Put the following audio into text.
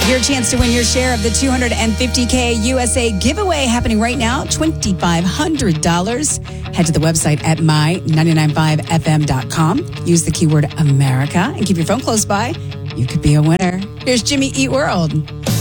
Your chance to win your share of the $250K USA giveaway happening right now, $2,500. Head to the website at my995fm.com. Use the keyword America and keep your phone close by. You could be a winner. Here's Jimmy Eat World.